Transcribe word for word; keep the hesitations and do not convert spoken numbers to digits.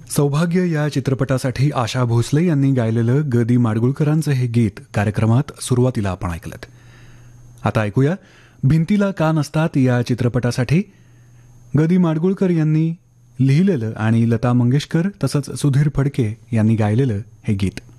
सौभाग्य या चित्रपटासाठी आशा भोसले यांनी गायलेलं ग दी माडगुळकरांचं हे गीत कार्यक्रमात सुरुवातीला आपण ऐकलं. आता ऐकूया भिंतीला का नसतात या चित्रपटासाठी ग दी माडगुळकर यांनी लिहिलेलं आणि लता मंगेशकर तसंच सुधीर फडके यांनी गायलेलं हे गीत.